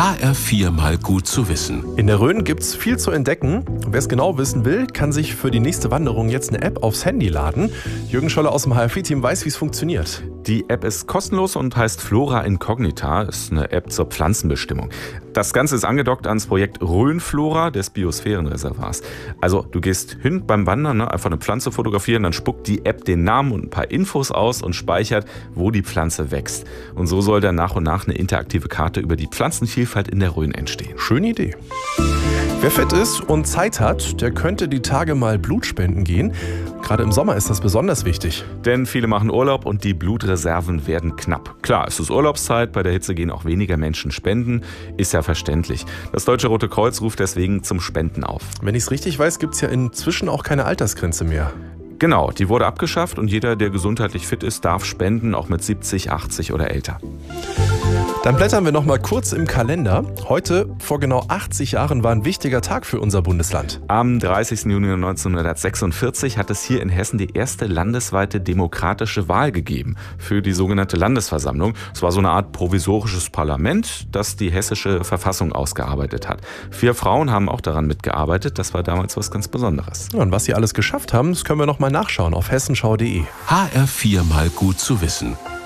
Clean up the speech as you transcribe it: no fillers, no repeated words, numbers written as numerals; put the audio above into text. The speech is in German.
HR4 mal gut zu wissen. In der Rhön gibt's viel zu entdecken. Wer es genau wissen will, kann sich für die nächste Wanderung jetzt eine App aufs Handy laden. Jürgen Scholler aus dem HR4-Team weiß, wie es funktioniert. Die App ist kostenlos und heißt Flora Incognita, ist eine App zur Pflanzenbestimmung. Das Ganze ist angedockt ans Projekt Rhönflora des Biosphärenreservats. Also du gehst hin beim Wandern, einfach eine Pflanze fotografieren, dann spuckt die App den Namen und ein paar Infos aus und speichert, wo die Pflanze wächst. Und so soll dann nach und nach eine interaktive Karte über die Pflanzenvielfalt in der Rhön entstehen. Schöne Idee. Wer fit ist und Zeit hat, der könnte die Tage mal Blut spenden gehen. Gerade im Sommer ist das besonders wichtig. Denn viele machen Urlaub und die Blutreserven werden knapp. Klar, es ist Urlaubszeit, bei der Hitze gehen auch weniger Menschen spenden. Ist ja verständlich. Das Deutsche Rote Kreuz ruft deswegen zum Spenden auf. Wenn ich es richtig weiß, gibt es ja inzwischen auch keine Altersgrenze mehr. Genau, die wurde abgeschafft und jeder, der gesundheitlich fit ist, darf spenden, auch mit 70, 80 oder älter. Dann blättern wir noch mal kurz im Kalender. Heute, vor genau 80 Jahren, war ein wichtiger Tag für unser Bundesland. Am 30. Juni 1946 hat es hier in Hessen die erste landesweite demokratische Wahl gegeben für die sogenannte Landesversammlung. Es war so eine Art provisorisches Parlament, das die hessische Verfassung ausgearbeitet hat. 4 Frauen haben auch daran mitgearbeitet. Das war damals was ganz Besonderes. Ja, und was sie alles geschafft haben, das können wir noch mal nachschauen auf hessenschau.de. HR4 mal gut zu wissen.